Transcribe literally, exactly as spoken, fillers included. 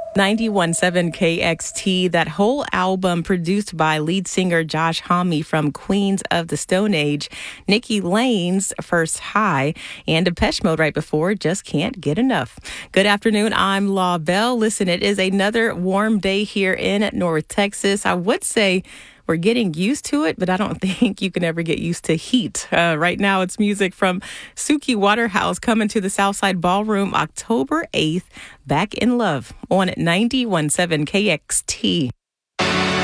ninety-one point seven K X T, that whole album produced by lead singer Josh Homme from Queens of the Stone Age, Nikki Lane's First High, and Depeche Mode right before Just Can't Get Enough. Good afternoon, I'm Law Bell. Listen, it is another warm day here in North Texas. I would say we're getting used to it, but I don't think you can ever get used to heat. Uh, right now, it's music from Suki Waterhouse coming to the Southside Ballroom October eighth. Back in Love on ninety-one point seven K X T.